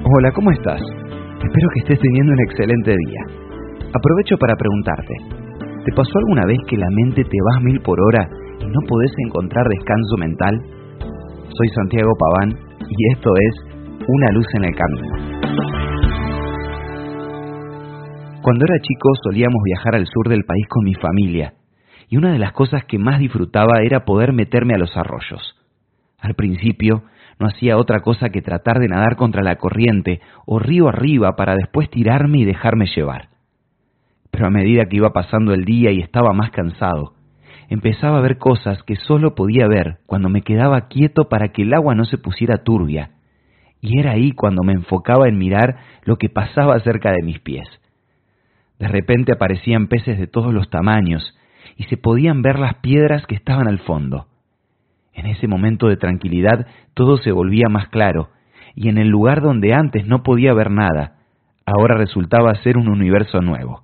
Hola, ¿cómo estás? Espero que estés teniendo un excelente día. Aprovecho para preguntarte, ¿te pasó alguna vez que la mente te va a 1000 por hora y no podés encontrar descanso mental? Soy Santiago Paván y esto es Una luz en el camino. Cuando era chico solíamos viajar al sur del país con mi familia y una de las cosas que más disfrutaba era poder meterme a los arroyos. Al principio no hacía otra cosa que tratar de nadar contra la corriente o río arriba para después tirarme y dejarme llevar. Pero a medida que iba pasando el día y estaba más cansado, empezaba a ver cosas que solo podía ver cuando me quedaba quieto para que el agua no se pusiera turbia. Y era ahí cuando me enfocaba en mirar lo que pasaba cerca de mis pies. De repente aparecían peces de todos los tamaños y se podían ver las piedras que estaban al fondo. En ese momento de tranquilidad todo se volvía más claro, y en el lugar donde antes no podía ver nada, ahora resultaba ser un universo nuevo.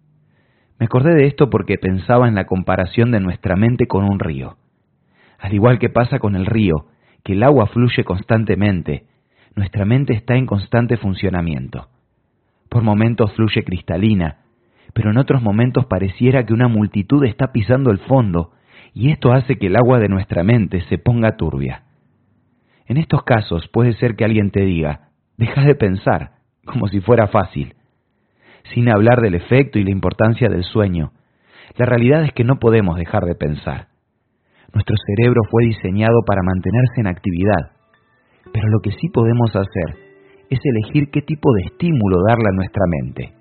Me acordé de esto porque pensaba en la comparación de nuestra mente con un río. Al igual que pasa con el río, que el agua fluye constantemente, nuestra mente está en constante funcionamiento. Por momentos fluye cristalina, pero en otros momentos pareciera que una multitud está pisando el fondo, y esto hace que el agua de nuestra mente se ponga turbia. En estos casos puede ser que alguien te diga, deja de pensar, como si fuera fácil. Sin hablar del efecto y la importancia del sueño, la realidad es que no podemos dejar de pensar. Nuestro cerebro fue diseñado para mantenerse en actividad, pero lo que sí podemos hacer es elegir qué tipo de estímulo darle a nuestra mente.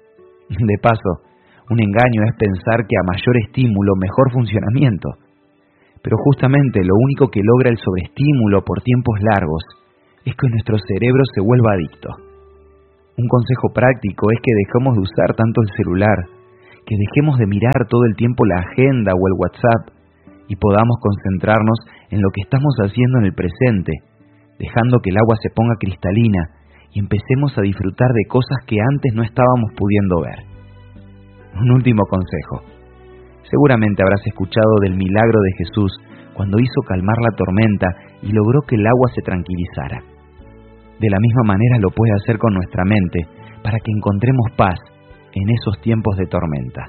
De paso, un engaño es pensar que a mayor estímulo, mejor funcionamiento. Pero justamente lo único que logra el sobreestímulo por tiempos largos es que nuestro cerebro se vuelva adicto. Un consejo práctico es que dejemos de usar tanto el celular, que dejemos de mirar todo el tiempo la agenda o el WhatsApp y podamos concentrarnos en lo que estamos haciendo en el presente, dejando que el agua se ponga cristalina y empecemos a disfrutar de cosas que antes no estábamos pudiendo ver. Un último consejo. Seguramente habrás escuchado del milagro de Jesús cuando hizo calmar la tormenta y logró que el agua se tranquilizara. De la misma manera lo puede hacer con nuestra mente para que encontremos paz en esos tiempos de tormenta.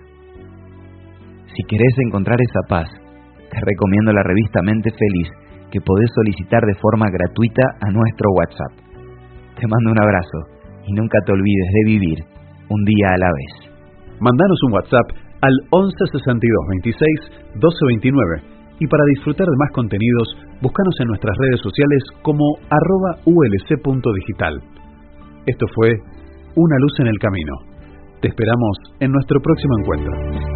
Si querés encontrar esa paz, te recomiendo la revista Mente Feliz que podés solicitar de forma gratuita a nuestro WhatsApp. Te mando un abrazo y nunca te olvides de vivir un día a la vez. Mandanos un WhatsApp al 11 62 26 12 29 y para disfrutar de más contenidos, búscanos en nuestras redes sociales como @ulc.digital. Esto fue Una luz en el camino. Te esperamos en nuestro próximo encuentro.